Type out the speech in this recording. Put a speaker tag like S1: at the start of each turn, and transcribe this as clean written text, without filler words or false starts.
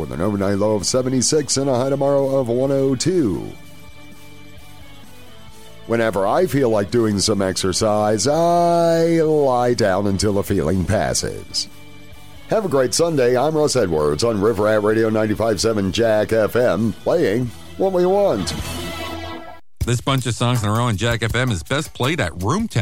S1: with an overnight low of 76 and a high tomorrow of 102. Whenever I feel like doing some exercise, I lie down until the feeling passes. Have a great Sunday. I'm Russ Edwards on River Rat Radio 95.7 Jack FM, playing what we want.
S2: This bunch of songs in a row on Jack FM is best played at room temperature.